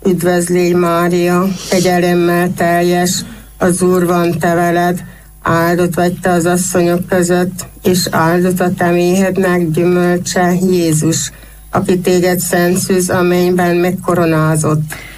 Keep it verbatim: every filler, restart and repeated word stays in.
Üdvözlégy Mária, kegyelemmel teljes, az Úr van te veled, áldott vagy te az asszonyok között, és áldott a te méhednek gyümölcse, Jézus, aki téged szent szűz a mennyben megkoronázott.